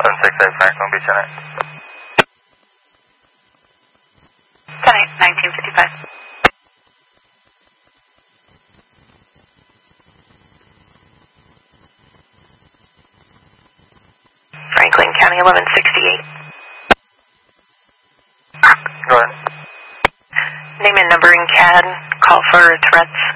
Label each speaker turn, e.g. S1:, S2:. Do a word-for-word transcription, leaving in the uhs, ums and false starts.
S1: eleven six eight, Frank, Long Beach, ten eight.
S2: ten eight, nineteen fifty-five. Franklin County, eleven sixty-eight.
S1: Go ahead.
S2: Name and number in C A D. Call for threats.